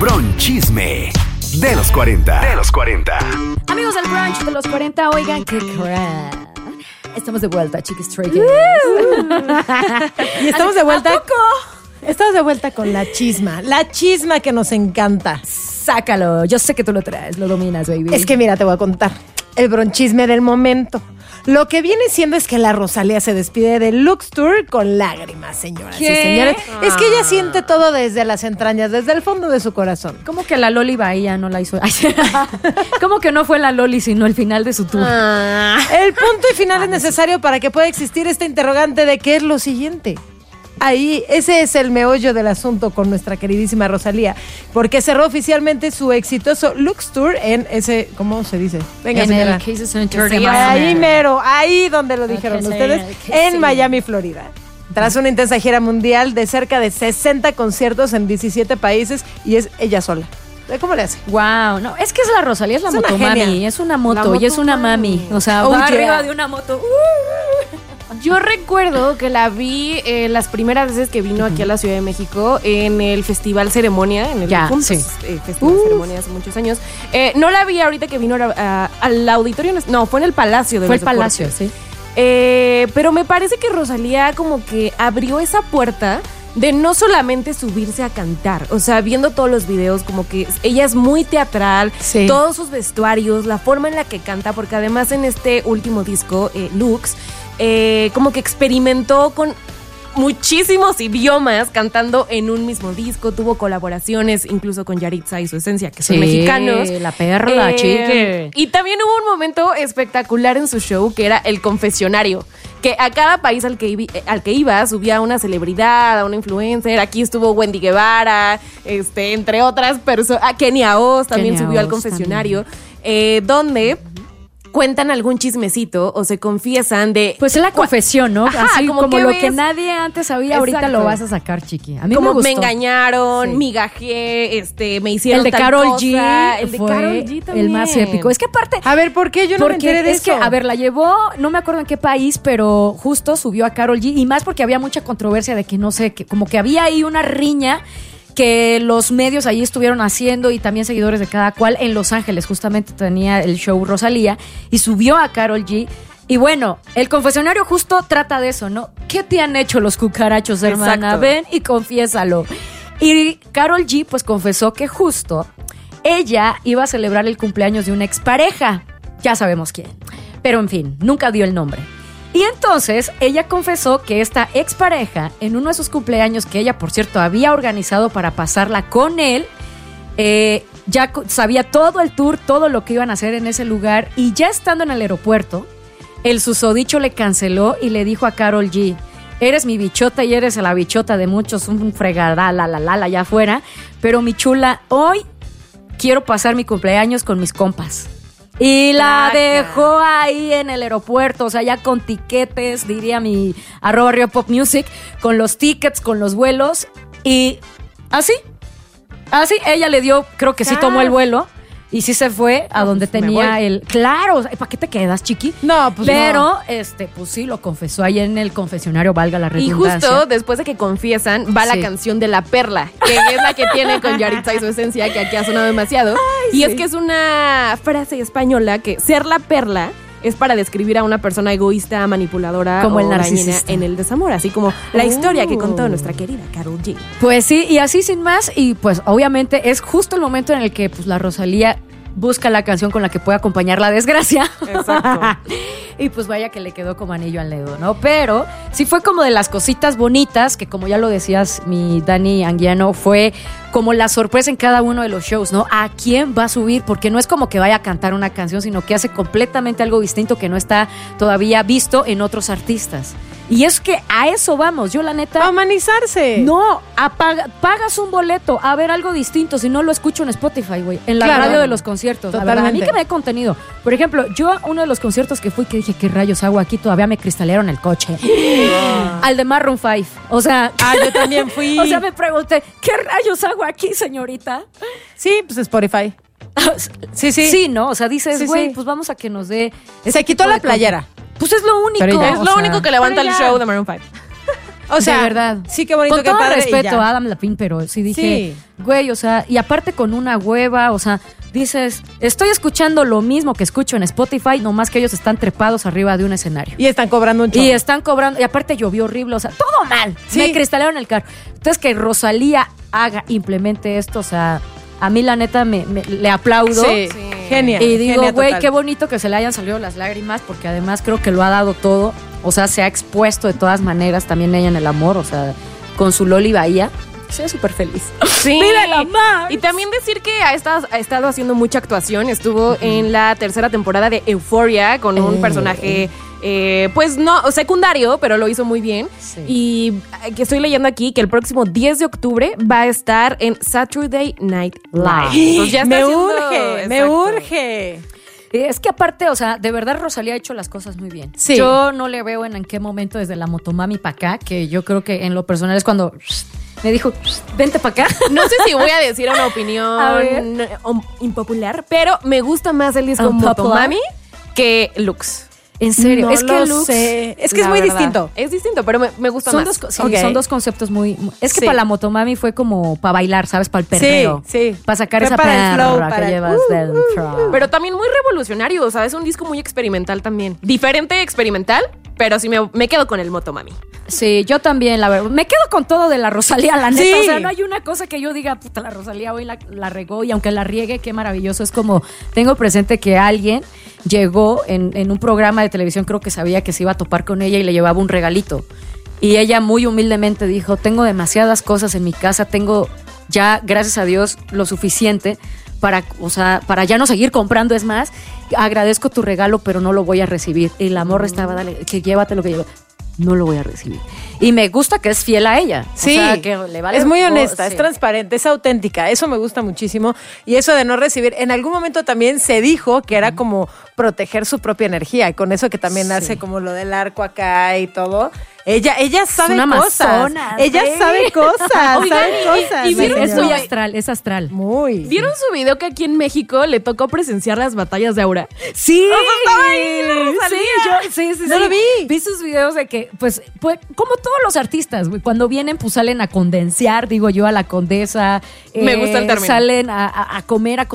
Bronchisme de los 40. Amigos del brunch de los 40, oigan, qué crap. Estamos de vuelta, Chiqui Stray Kids. Y estamos de vuelta. ¿A poco? Estamos de vuelta con la chisma que nos encanta. Sácalo, yo sé que tú lo traes, lo dominas, baby. Es que mira, te voy a contar el bronchisme del momento. Lo que viene siendo es que la Rosalía se despide del Lux Tour con lágrimas, señoras y señores. Es que ella siente todo desde las entrañas, desde el fondo de su corazón. ¿Cómo que la Loli Bahía no la hizo? ¿Cómo que no fue la Loli, sino el final de su tour? El punto y final es necesario para que pueda existir esta interrogante de qué es lo siguiente. Ahí, ese es el meollo del asunto con nuestra queridísima Rosalía, porque cerró oficialmente su exitoso Lux Tour en ese, ¿cómo se dice? Venga, en señora. el Casey Center de Ahí Miami. mero, ahí donde lo dijeron Sí, ustedes, sí. en Miami, Florida. Tras una intensa gira mundial de cerca de 60 conciertos en 17 países, y es ella sola. ¿Cómo le hace? Wow, no, es que es la Rosalía, es la Es una motomami, genia. es una moto y es una mami. O sea, Oh, va yeah. arriba de una moto. Yo recuerdo que la vi las primeras veces que vino aquí a la Ciudad de México en el Festival Ceremonia, en el Ya, Juntos, sí. Festival Ceremonia hace muchos años. No la vi ahorita que vino al auditorio, no, fue en el Palacio de Fue los el Palacio, Deportes. sí. Pero me parece que Rosalía como que abrió esa puerta de no solamente subirse a cantar, o sea, viendo todos los videos, como que ella es muy teatral, Sí. todos sus vestuarios, la forma en la que canta, porque además en este último disco, Lux, como que experimentó con muchísimos idiomas cantando en un mismo disco, tuvo colaboraciones incluso con Yaritza y Su Esencia, que son mexicanos. La perla, chique. Y también hubo un momento espectacular en su show que era el confesionario, que a cada país al que iba subía a una celebridad, a una influencer. Aquí estuvo Wendy Guevara, entre otras personas. Kenia Oz también Kenia subió al Oz confesionario, donde cuentan algún chismecito o se confiesan de... Pues es la confesión, ¿no? Ajá, Así como como que lo ves- que nadie antes sabía, ahorita Exacto. lo vas a sacar, chiqui. A mí como me gustó. me engañaron, Sí. migajé, me hicieron El de tal Karol cosa. G El de fue Karol G también. el más épico. Es que aparte... A ver, ¿por qué? Yo no me porque enteré de es eso. que, a ver, la llevó, no me acuerdo en qué país, pero justo subió a Karol G. Y más porque había mucha controversia de que, no sé, que como que había ahí una riña que los medios ahí estuvieron haciendo y también seguidores de cada cual en Los Ángeles. Justamente tenía el show Rosalía y subió a Karol G. Y bueno, el confesionario justo trata de eso, ¿no? ¿Qué te han hecho los cucarachos, hermana? Exacto. Ven y confiésalo. Y Karol G pues confesó que justo ella iba a celebrar el cumpleaños de una expareja. Ya sabemos quién. Pero en fin, nunca dio el nombre. Y entonces ella confesó que esta expareja, en uno de sus cumpleaños que ella, por cierto, había organizado para pasarla con él, sabía todo el tour, todo lo que iban a hacer en ese lugar. Y ya estando en el aeropuerto, el susodicho le canceló y le dijo a Karol G: eres mi bichota y eres la bichota de muchos, un fregadá, allá afuera. Pero mi chula, hoy quiero pasar mi cumpleaños con mis compas. Y la dejó ahí en el aeropuerto, o sea, ya con tiquetes, diría mi @RioPopMusic, con los tickets, con los vuelos. Y así, ella le dio, creo que sí tomó el vuelo. Y sí se fue a donde pues, me tenía voy. el... Claro, ¿para qué te quedas, chiqui? No, pues Pero, no. pues sí, lo confesó ahí en el confesionario, valga la Y redundancia. justo después de que confiesan, va Sí. la canción de La Perla, que es la que tiene con Yaritza y Su Esencia, que aquí ha sonado demasiado. Y es que es una frase española que ser la perla es para describir a una persona egoísta, manipuladora Como o el dañina narcisista. en el desamor, así como la historia que contó nuestra querida Karol G. Pues sí, y así sin más, y pues obviamente es justo el momento en el que pues la Rosalía busca la canción con la que puede acompañar la desgracia. Exacto. Y pues vaya que le quedó como anillo al dedo, ¿no? Pero sí fue como de las cositas bonitas, que como ya lo decías, mi Dani Anguiano, fue como la sorpresa en cada uno de los shows, ¿no? ¿A quién va a subir? Porque no es como que vaya a cantar una canción, sino que hace completamente algo distinto que no está todavía visto en otros artistas. Y es que a eso vamos, yo la neta... A humanizarse. No, pagas un boleto a ver algo distinto si no lo escucho en Spotify, güey. En la Claro. radio de los conciertos. La verdad, a mí Totalmente. que me dé contenido. Por ejemplo, yo uno de los conciertos que fui que dije, ¿qué rayos hago aquí? Todavía me cristalearon el coche. Al de Maroon 5. O sea... Yo también fui. O sea, me pregunté, ¿qué rayos hago aquí, señorita? Sí, pues Spotify. Sí, sí. Sí, ¿no? O sea, dices, Sí, güey, sí. pues vamos a que nos dé... Se quitó la playera. Pues es lo único. Pero ya, Es o lo sea, único que levanta el pero ya. show de Maroon 5. O sea, de verdad. sí, qué bonito, con qué todo padre, y respeto ya. a Adam Levine, pero sí dije, Sí. güey, o sea, y aparte con una hueva, o sea, dices, estoy escuchando lo mismo que escucho en Spotify, nomás que ellos están trepados arriba de un escenario. Y están cobrando un chorro. Y están cobrando, y aparte llovió horrible, o sea, todo mal. Sí. Me cristalearon el carro. Entonces, que Rosalía implemente esto, o sea, a mí la neta le aplaudo. Sí. Genia. Y digo, genia güey, total. qué bonito que se le hayan salido las lágrimas, porque además creo que lo ha dado todo. O sea, se ha expuesto de todas maneras también ella en el amor, o sea, con su Loli Bahía. Soy súper feliz. Sí. ¡Vívela más! Y también decir que ha estado haciendo mucha actuación. Estuvo en la tercera temporada de Euphoria con un personaje, pues no, secundario, pero lo hizo muy bien. Sí. Y que estoy leyendo aquí que el próximo 10 de octubre va a estar en Saturday Night Live. Entonces ya está Me haciendo- urge, me Exacto. urge. Es que aparte, o sea, de verdad Rosalía ha hecho las cosas muy bien. Sí. Yo no le veo en qué momento desde la motomami para acá, que yo creo que en lo personal es cuando me dijo, vente para acá. No sé si voy a decir una A ver. opinión impopular, pero me gusta más el disco Unpopular. Motomami que Lux. En serio, No es que lo Lux sé. Es que es La muy verdad. distinto. Es distinto, pero me gusta son más. dos, sí, Ok. son dos conceptos es que Sí. para la motomami fue como para bailar, ¿sabes? Para el perreo. Sí, sí. Para sacar Fue esa para el perra flow, que para el llevas dentro. Pero también muy revolucionario, o sea, es un disco muy experimental también. Diferente experimental, pero sí me quedo con el Motomami. Sí, yo también, la verdad. Me quedo con todo de la Rosalía, la neta. Sí. O sea, no hay una cosa que yo diga, puta, la Rosalía hoy la regó y aunque la riegue, qué maravilloso. Es como, tengo presente que alguien llegó en un programa de televisión, creo que sabía que se iba a topar con ella y le llevaba un regalito. Y ella muy humildemente dijo, tengo demasiadas cosas en mi casa, tengo ya, gracias a Dios, lo suficiente para, o sea, para ya no seguir comprando. Es más, agradezco tu regalo, pero no lo voy a recibir. Y la morra estaba, dale, que llévate lo que lleva. No lo voy a recibir. Y me gusta que es fiel a ella. Sí, O sea, que le vale es muy honesta, sí. es transparente, es auténtica. Eso me gusta muchísimo. Y eso de no recibir, en algún momento también se dijo que era como proteger su propia energía. Y con eso que también Sí. hace como lo del arco acá y todo. Ella sabe una cosas. amazona, Ella sí. sabe cosas, Oigan, sabe cosas. y vieron Es señor. muy astral, es astral. Muy. ¿Vieron su video que aquí en México le tocó presenciar las batallas de Aura? Sí, estaba ahí la Rosalía. sí, No lo vi. Vi sus videos de que, pues, como todos los artistas, güey, cuando vienen, pues salen a condenciar, digo yo, a la Condesa. Me gusta el término. Salen a comer, a